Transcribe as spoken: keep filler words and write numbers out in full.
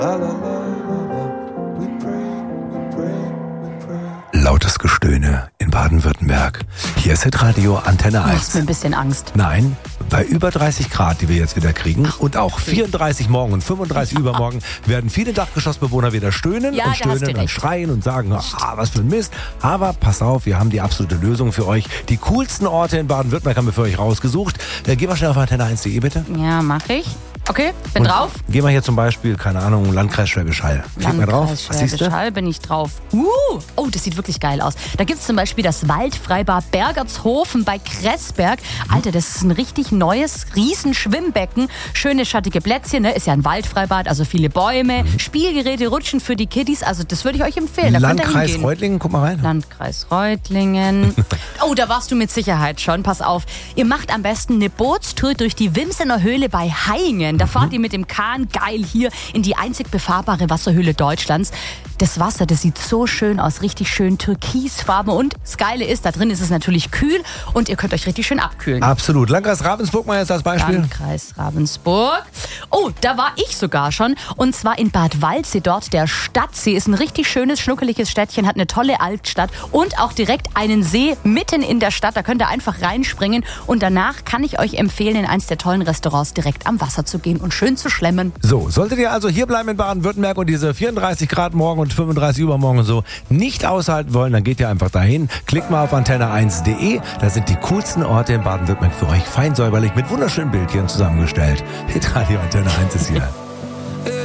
Lautes Gestöhne in Baden-Württemberg. Hier ist Hitradio Antenne eins. Du machst mir ein bisschen Angst. Nein, bei über dreißig Grad, die wir jetzt wieder kriegen, Ach, und auch vierunddreißig morgen und fünfunddreißig übermorgen, werden viele Dachgeschossbewohner wieder stöhnen ja, und stöhnen und schreien und sagen, ah, was für ein Mist. Aber pass auf, wir haben die absolute Lösung für euch. Die coolsten Orte in Baden-Württemberg haben wir für euch rausgesucht. Äh, geh mal schnell auf antenne eins punkt de bitte. Ja, mach ich. Okay, bin und drauf. Geh mal hier zum Beispiel, keine Ahnung, Landkreis Schwäbisch Hall. Klick mal drauf. Was siehst du? Hall bin ich drauf. Uh, oh, das sieht wirklich geil aus. Da gibt es zum Beispiel das Waldfreibad Bergertshofen bei Kressberg. Alter, das ist ein richtig neues Riesenschwimmbecken. Schöne schattige Plätzchen, ne? Ist ja ein Waldfreibad, also viele Bäume, mhm. Spielgeräte, Rutschen für die Kiddies. Also das würde ich euch empfehlen. Da Landkreis Reutlingen, guck mal rein. Landkreis Reutlingen. Oh, da warst du mit Sicherheit schon. Pass auf. Ihr macht am besten eine Bootstour durch die Wimsener Höhle bei Haingen. Da fahrt ihr mit dem Kahn geil hier in die einzig befahrbare Wasserhöhle Deutschlands. Das Wasser, das sieht so schön aus, richtig schön türkisfarben. Und das Geile ist, da drin ist es natürlich kühl und ihr könnt euch richtig schön abkühlen. Absolut. Landkreis Ravensburg mal jetzt als Beispiel. Landkreis Ravensburg. Oh, da war ich sogar schon. Und zwar in Bad Waldsee, dort der Stadtsee. Ist ein richtig schönes, schnuckeliges Städtchen, hat eine tolle Altstadt und auch direkt einen See mitten in der Stadt. Da könnt ihr einfach reinspringen. Und danach kann ich euch empfehlen, in eins der tollen Restaurants direkt am Wasser zu gehen und schön zu schlemmen. So, solltet ihr also hier bleiben in Baden-Württemberg und diese vierunddreißig Grad morgen und fünfunddreißig übermorgen und so nicht aushalten wollen, dann geht ihr einfach dahin. Klickt mal auf antenne eins punkt de. Da sind die coolsten Orte in Baden-Württemberg für euch fein säuberlich mit wunderschönen Bildchen zusammengestellt. Hitradio Antenne eins ist hier.